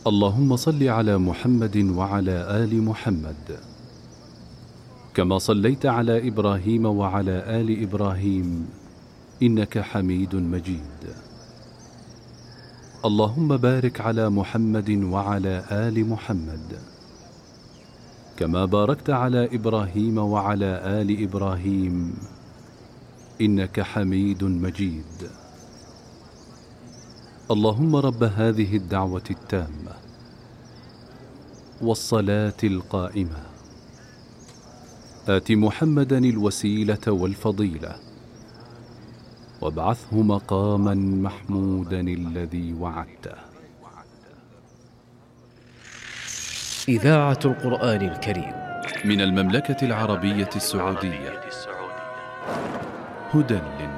اللهم صل على محمد وعلى آل محمد كما صليت على إبراهيم وعلى آل إبراهيم إنك حميد مجيد. اللهم بارك على محمد وعلى آل محمد كما باركت على إبراهيم وعلى آل إبراهيم إنك حميد مجيد. اللهم رب هذه الدعوة التامة والصلاة القائمة آت محمدا الوسيلة والفضيلة وابعثه مقاما محمودا الذي وعدته. إذاعة القرآن الكريم من المملكة العربية السعودية، هدى